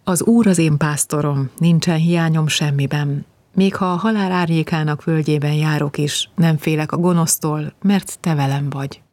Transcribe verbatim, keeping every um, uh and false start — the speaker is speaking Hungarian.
Az Úr az én pásztorom, nincsen hiányom semmiben. Még ha a halál árnyékának völgyében járok is, nem félek a gonosztól, mert te velem vagy.